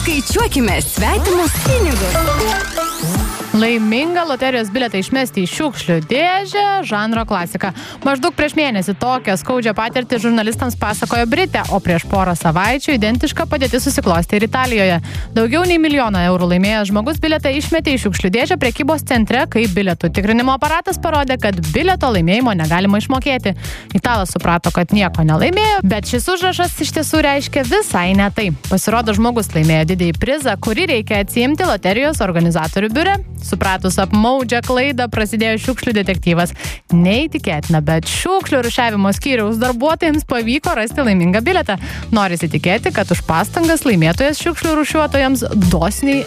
Skaičiuokime svetimus pinigus. Laiminga loterijos bilietą išmesti į šiukšlių dėžę, žanro klasika. Maždaug prieš mėnesį tokią skaudžią patirtį žurnalistams pasakojo Britė, o prieš porą savaičių identiška padėtis susiklostė ir Italijoje. Daugiau nei 1 milijoną eurų laimėjęs žmogus bilietą išmetė į šiukšlių dėžę prekybos centre, kai bilietų tikrinimo aparatas parodė, kad bilieto laimėjimo negalima išmokėti. Italas suprato, kad nieko nelaimėjo, bet šis užrašas iš tiesų reiškia visai ne tai. Pasirodo, žmogus laimėjo didįjį prizą, kurį reikia atsiimti loterijos organizatorių biure. Supratus apmaudžią klaidą, prasidėjo šiukšlių detektyvas. Neįtikėtina, bet šiukšlių rūšiavimo skyriaus darbuotojams pavyko rasti laimingą bilietą. Norisi tikėti, kad už pastangas laimėtojas šiukšlių rūšiuotojams dosniai